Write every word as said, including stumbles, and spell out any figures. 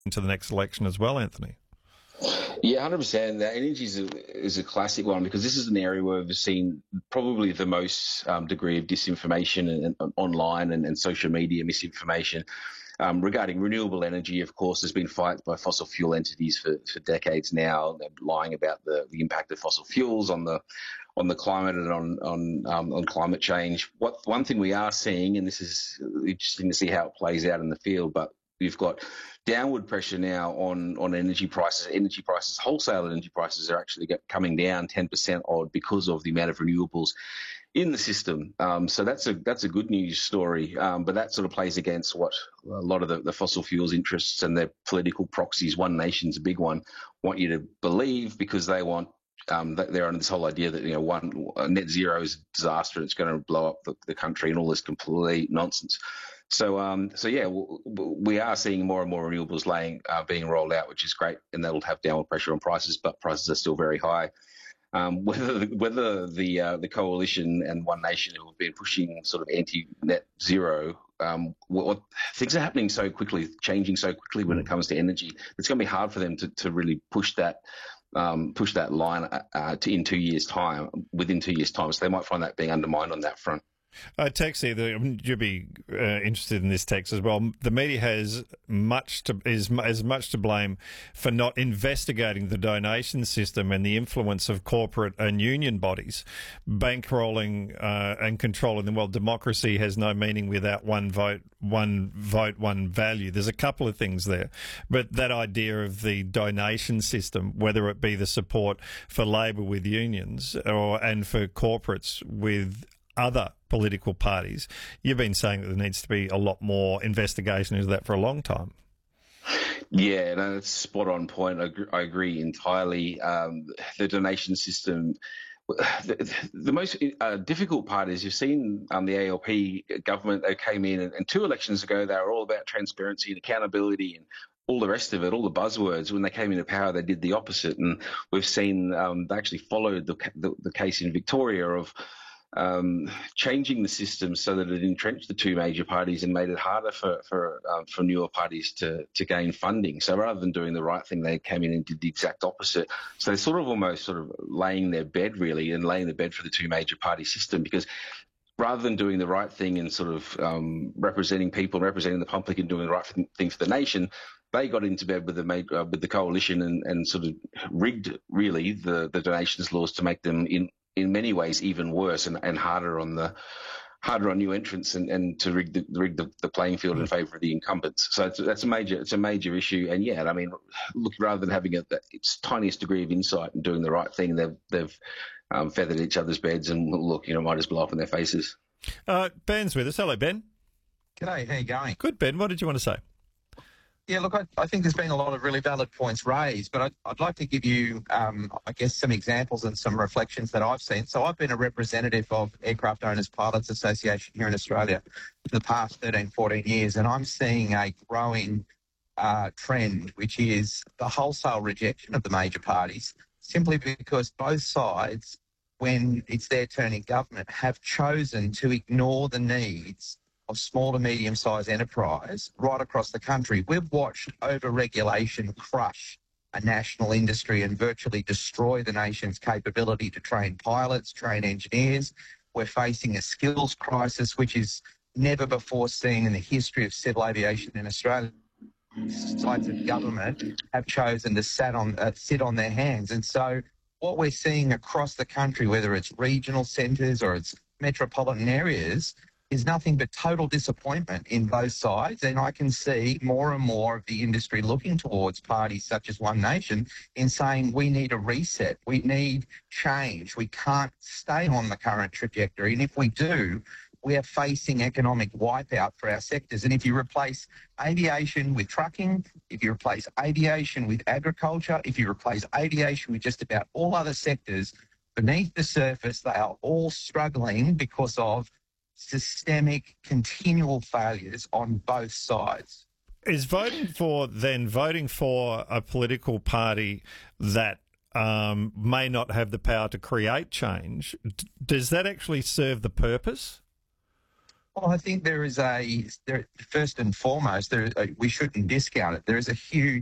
into the next election as well, Anthony. Yeah, one hundred percent. The energy is a, is a classic one because this is an area where we've seen probably the most um, degree of disinformation and, and online and, and social media misinformation. Um, regarding renewable energy, of course, there's been fights by fossil fuel entities for, for decades now. They're lying about the, the impact of fossil fuels on the on the climate and on on um, on climate change. What one thing we are seeing, and this is interesting to see how it plays out in the field, but we've got downward pressure now on, on energy prices. Energy prices, wholesale energy prices are actually get, coming down ten percent odd because of the amount of renewables in the system. Um, so that's a that's a good news story. Um, but that sort of plays against what a lot of the, the fossil fuels interests and their political proxies, One Nation's a big one, want you to believe because they want Um, they're on this whole idea that, you know, one net zero is a disaster. It's going to blow up the, the country and all this complete nonsense. So, um, so yeah, we are seeing more and more renewables laying uh, being rolled out, which is great, and that'll have downward pressure on prices. But prices are still very high. Um, whether the, whether the uh, the coalition and One Nation who have been pushing sort of anti-net zero, um, what, what, things are happening so quickly, changing so quickly when it comes to energy. It's going to be hard for them to, to really push that. Um, push that line uh, to in two years' time, within two years' time. So they might find that being undermined on that front. Uh, text here, the, you'd be uh, interested in this text as well. The media has much to is as much to blame for not investigating the donation system and the influence of corporate and union bodies, bankrolling uh, and controlling them. Well, democracy has no meaning without one vote, one vote, one value. There's a couple of things there, but that idea of the donation system, whether it be the support for Labor with unions or and for corporates with other political parties, you've been saying that there needs to be a lot more investigation into that for a long time. Yeah, no, that's spot on point. I agree, I agree entirely. Um, the donation system, the, the most uh, difficult part is you've seen um, the A L P government, they came in and, and two elections ago, they were all about transparency and accountability and all the rest of it, all the buzzwords. When they came into power, they did the opposite. And we've seen um, they actually followed the, the, the case in Victoria of Um, changing the system so that it entrenched the two major parties and made it harder for for, um, for newer parties to to gain funding. So rather than doing the right thing, they came in and did the exact opposite. So they're sort of almost sort of laying their bed really and laying the bed for the two major party system, because rather than doing the right thing and sort of um, representing people, representing the public and doing the right thing for the nation, they got into bed with the uh, with the coalition and, and sort of rigged really the, the donations laws to make them in in many ways even worse and, and harder on the harder on new entrants and, and to rig the rig the, the playing field in favour of the incumbents. So it's, that's a major it's a major issue. And yeah, I mean, look, rather than having a, its tiniest degree of insight and doing the right thing, they've they've um, feathered each other's beds and look, you know, might as blow up in their faces. Uh, Ben's with us. Hello, Ben. G'day. How you going? Good, Ben. What did you want to say? Yeah, look, I, I think there's been a lot of really valid points raised, but I'd, I'd like to give you, um, I guess, some examples and some reflections that I've seen. So I've been a representative of Aircraft Owners Pilots Association here in Australia for the past thirteen, fourteen years, and I'm seeing a growing uh, trend, which is the wholesale rejection of the major parties, simply because both sides, when it's their turn in government, have chosen to ignore the needs of small to medium-sized enterprise right across the country. We've watched over-regulation crush a national industry and virtually destroy the nation's capability to train pilots, train engineers. We're facing a skills crisis, which is never before seen in the history of civil aviation in Australia. Sides of government have chosen to sat on, uh, sit on their hands. And so what we're seeing across the country, whether it's regional centres or it's metropolitan areas, is nothing but total disappointment in both sides. And I can see more and more of the industry looking towards parties such as One Nation in saying we need a reset, we need change, we can't stay on the current trajectory. And if we do, we are facing economic wipeout for our sectors. And if you replace aviation with trucking, if you replace aviation with agriculture, if you replace aviation with just about all other sectors, beneath the surface, they are all struggling because of systemic, continual failures on both sides. Is voting for, then, voting for a political party that um, may not have the power to create change, d- does that actually serve the purpose? Well, I think there is a there, first and foremost, there uh, we shouldn't discount it. There is a huge